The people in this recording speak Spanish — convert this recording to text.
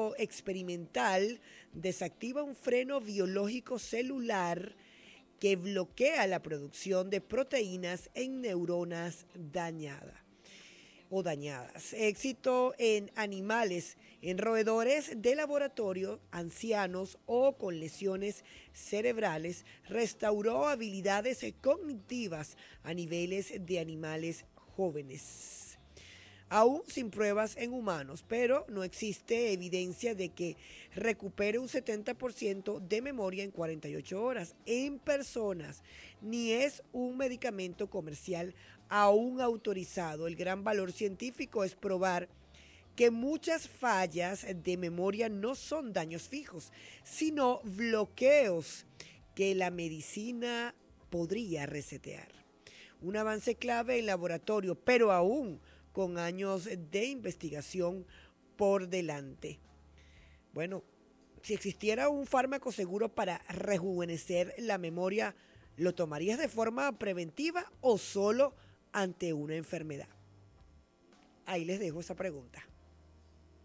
estudio experimental desactiva un freno biológico celular que bloquea la producción de proteínas en neuronas dañadas. Éxito en animales, en roedores de laboratorio, ancianos o con lesiones cerebrales, restauró habilidades cognitivas a niveles de animales jóvenes. Aún sin pruebas en humanos, pero no existe evidencia de que recupere un 70% de memoria en 48 horas en personas, ni es un medicamento comercial aún autorizado. El gran valor científico es probar que muchas fallas de memoria no son daños fijos, sino bloqueos que la medicina podría resetear. Un avance clave en laboratorio, pero aún con años de investigación por delante. Bueno, si existiera un fármaco seguro para rejuvenecer la memoria, ¿lo tomarías de forma preventiva o solo ante una enfermedad? Ahí les dejo esa pregunta.